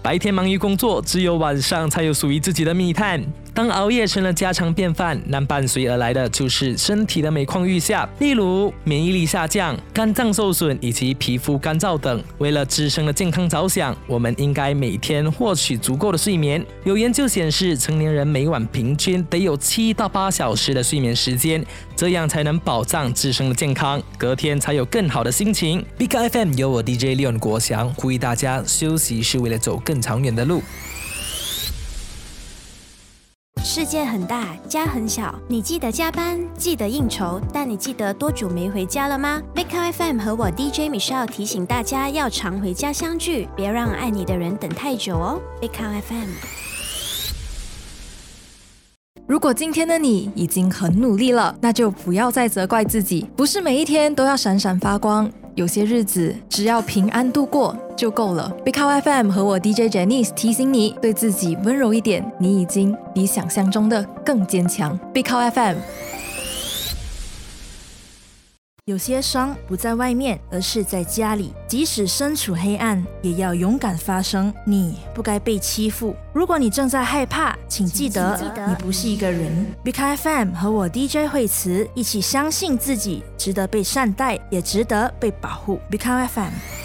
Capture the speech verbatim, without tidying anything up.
白天忙于工作，只有晚上才有属于自己的密探。当熬夜成了家常便饭，那伴随而来的就是身体的每况愈下，例如免疫力下降、肝脏受损以及皮肤干燥等。为了自身的健康着想，我们应该每天获取足够的睡眠。有研究显示，成年人每晚平均得有七到八小时的睡眠时间，这样才能保障自身的健康，隔天才有更好的心情。Big F M 由我 D J Leon 国祥呼吁大家，休息是为了走更长远的路。 世界很大，家很小，你记得加班，记得应酬，但你记得多久没回家了吗？ Big F M 和我 D J Michelle 提醒大家要常回家相聚，别让爱你的人等太久哦。 Big F M。 如果今天的你已经很努力了，那就不要再责怪自己，不是每一天都要闪闪发光，有些日子只要平安度过就够了。 Big F M 和我 D J Janice 提醒你，对自己温柔一点，你已经比想象中的更坚强。 Big F M。 有些伤不在外面，而是在家里。即使身处黑暗，也要勇敢发声。你不该被欺负。如果你正在害怕，请记得，你不是一个人。Big F M 和我 D J 惠慈一起相信自己，值得被善待，也值得被保护。Big F M。